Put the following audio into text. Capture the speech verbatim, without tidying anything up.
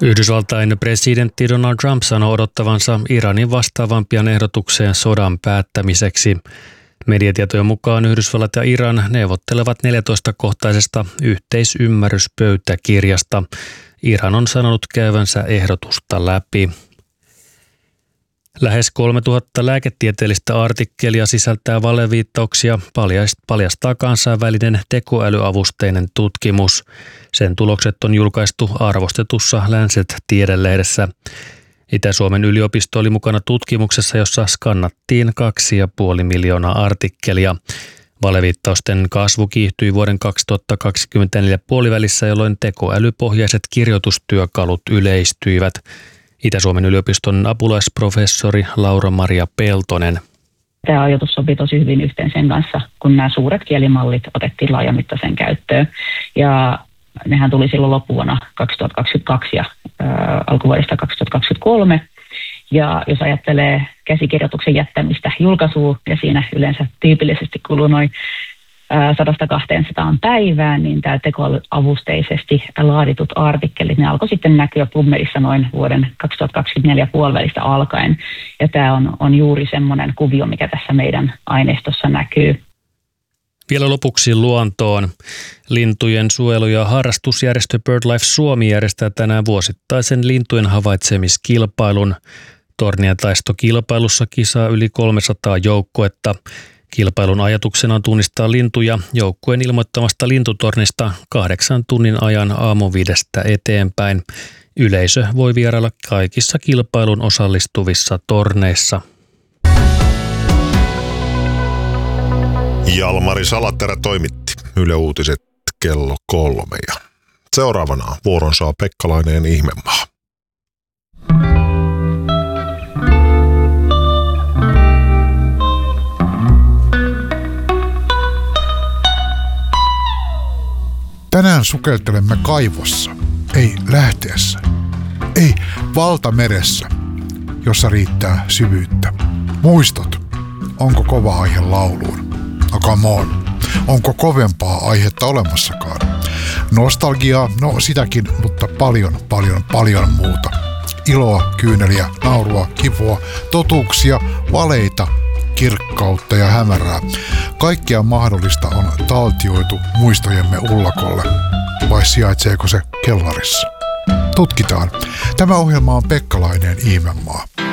Yhdysvaltain presidentti Donald Trump sanoo odottavansa Iranin vastaavan ehdotukseen sodan päättämiseksi. Mediatietojen mukaan Yhdysvallat ja Iran neuvottelevat neljätoista-kohtaisesta yhteisymmärryspöytäkirjasta. Iran on sanonut käyvänsä ehdotusta läpi. Lähes kolmetuhatta lääketieteellistä artikkelia sisältää valeviittauksia, paljastaa kansainvälinen tekoälyavusteinen tutkimus. Sen tulokset on julkaistu arvostetussa Lancet-tiedelehdessä. Itä-Suomen yliopisto oli mukana tutkimuksessa, jossa skannattiin kaksi ja puoli miljoonaa artikkelia. Valeviittausten kasvu kiihtyi vuoden kaksituhattakaksikymmentäneljä puolivälissä, jolloin tekoälypohjaiset kirjoitustyökalut yleistyivät. Itä-Suomen yliopiston apulaisprofessori Laura-Maria Peltonen. Tämä ajatus sopii tosi hyvin yhteen sen kanssa, kun nämä suuret kielimallit otettiin laajamittaisen käyttöön. Ja nehän tuli silloin loppuvuonna kaksituhattakaksikymmentäkaksi ja ää, alkuvuodesta kaksituhattakaksikymmentäkolme. Ja jos ajattelee käsikirjoituksen jättämistä julkaisuun, ja siinä yleensä tyypillisesti kuluu noin sadasta kahteensataan päivään, niin tämä tekoälyavusteisesti laaditut artikkelit, ne alkoi sitten näkyä PubMedissa noin vuoden kaksituhattakaksikymmentäneljä puolivälistä alkaen. Ja tämä on, on juuri semmoinen kuvio, mikä tässä meidän aineistossa näkyy. Vielä lopuksi luontoon. Lintujen suojelu- ja harrastusjärjestö BirdLife Suomi järjestää tänään vuosittaisen lintujen havaitsemiskilpailun. Torniataistokilpailussa kisaa yli kolmesataa joukkuetta. Kilpailun ajatuksena on tunnistaa lintuja joukkueen ilmoittamasta lintutornista kahdeksan tunnin ajan aamuviidestä eteenpäin. Yleisö voi vierailla kaikissa kilpailun osallistuvissa torneissa. Jalmari Salaterä toimitti Yle Uutiset kello kolme ja seuraavana vuoron saa Pekkalainen Ihmemaa. Tänään sukeltelemme kaivossa, ei lähteessä, ei valtameressä, jossa riittää syvyyttä. Muistot, onko kova aihe lauluun? No come on, onko kovempaa aihetta olemassakaan? Nostalgiaa, no sitäkin, mutta paljon, paljon, paljon muuta. Iloa, kyyneliä, naurua, kipua, totuuksia, valeita, kirkkautta ja hämärää. Kaikkea mahdollista on taltioitu muistojemme ullakolle. Vai sijaitseeko se kellarissa? Tutkitaan. Tämä ohjelma on Pekkalainen Ihmemaa.